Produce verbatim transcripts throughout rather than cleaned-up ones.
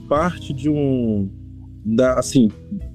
parte de um, da, assim,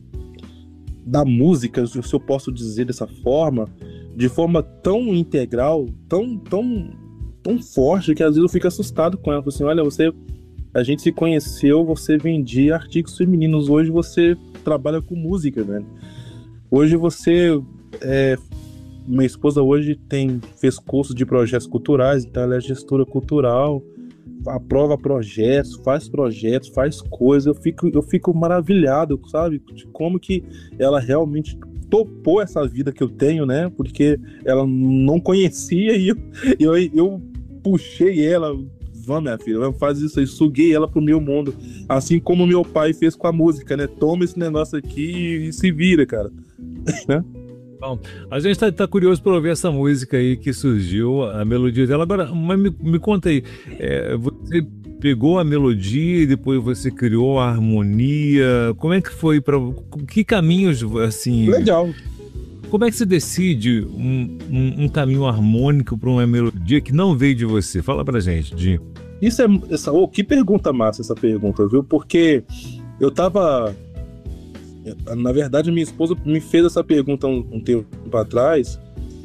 da música, se eu posso dizer dessa forma, de forma tão integral, tão, tão, tão forte, que às vezes eu fico assustado com ela. Eu falo assim, olha, você, a gente se conheceu, você vendia artigos femininos, hoje você trabalha com música, velho. Hoje você, é, minha esposa hoje tem, fez curso de projetos culturais, então ela é gestora cultural, aprova projetos, faz projetos, faz coisas. Eu fico, eu fico maravilhado, sabe, de como que ela realmente topou essa vida que eu tenho, né? Porque ela não conhecia e eu, eu, eu puxei ela. Vamos, minha filha, vamos fazer isso aí, suguei ela pro meu mundo, assim como meu pai fez com a música, né? Toma esse negócio aqui e se vira, cara. Né? Bom, a gente tá, tá curioso para ouvir essa música aí que surgiu, a melodia dela. Agora, mas me, me conta aí, é, você pegou a melodia e depois você criou a harmonia, como é que foi, para que caminhos, assim... Legal. Como é que você decide um, um, um caminho harmônico para uma melodia que não veio de você? Fala pra gente, Di. Isso é... Essa, oh, que pergunta massa essa pergunta, viu? Porque eu tava... Na verdade, minha esposa me fez essa pergunta um, um tempo atrás,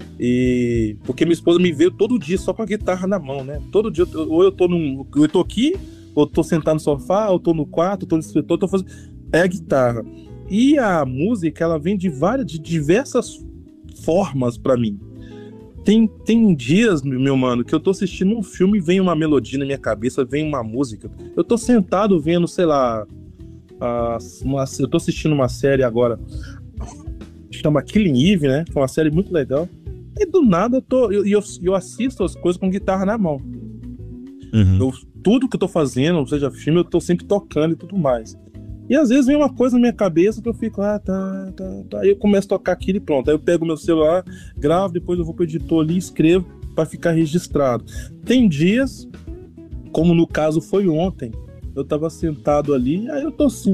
e porque minha esposa me veio todo dia só com a guitarra na mão, né? Todo dia, ou eu tô, num, eu tô aqui, ou tô sentado no sofá, ou tô no quarto, ou tô no escritório, tô fazendo... É a guitarra. E a música, ela vem de várias, de diversas formas pra mim. Tem, tem dias, meu mano, que eu tô assistindo um filme e vem uma melodia na minha cabeça, vem uma música. Eu tô sentado vendo, sei lá, Uh, uma, eu tô assistindo uma série agora, chama Killing Eve, né? Que é uma série muito legal. E do nada eu, tô, eu, eu, eu assisto as coisas com guitarra na mão. Uhum. Eu, tudo que eu tô fazendo, seja filme, eu tô sempre tocando e tudo mais. E às vezes vem uma coisa na minha cabeça que eu fico, ah, tá, tá, tá. Aí eu começo a tocar aquilo e pronto. Aí eu pego meu celular, gravo, depois eu vou pro editor ali e escrevo pra ficar registrado. Tem dias, como no caso foi ontem, eu tava sentado ali, aí eu tô assim.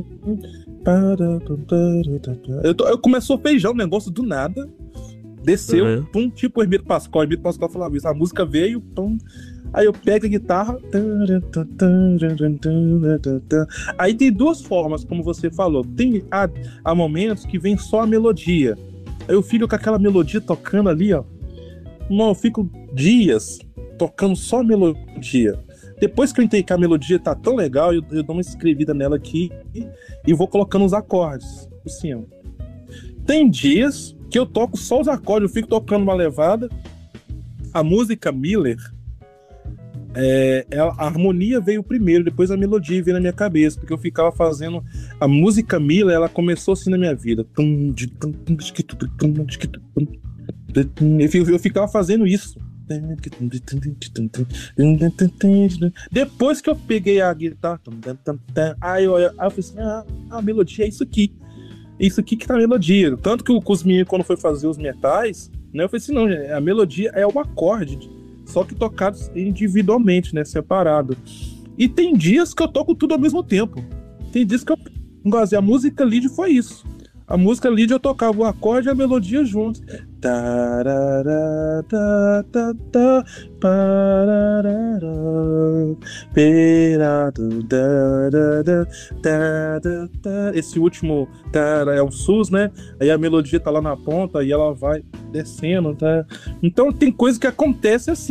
Eu, tô, eu começou a feijar um negócio do nada. Desceu, Uhum. pum, tipo o Hermeto Pascoal. O Hermeto Pascoal falava isso. A música veio, pum. Aí eu pego a guitarra. Aí tem duas formas, como você falou. Tem há, há momentos que vem só a melodia. Aí eu fico com aquela melodia tocando ali, ó. Não, eu fico dias tocando só a melodia. Depois que eu entendi que a melodia tá tão legal, eu, eu dou uma escrevida nela aqui e, e vou colocando os acordes por cima. Tem dias que eu toco só os acordes, eu fico tocando uma levada. A música Miller, é, ela, a harmonia veio primeiro, depois a melodia veio na minha cabeça, porque eu ficava fazendo... A música Miller, ela começou assim na minha vida. Eu ficava fazendo isso. Depois que eu peguei a guitarra, aí eu, aí eu falei assim, ah, a melodia é isso aqui. Isso aqui que tá a melodia. Tanto que os meninos, quando foi fazer os metais, né, eu falei assim, não, a melodia é um acorde, só que tocado individualmente, né, separado. E tem dias que eu toco tudo ao mesmo tempo. Tem dias que eu... A música lead foi isso. A música lead eu tocava o acorde e a melodia juntos. Esse último é um sus, né? Aí a melodia tá lá na ponta e ela vai descendo, tá? Então tem coisa que acontece assim.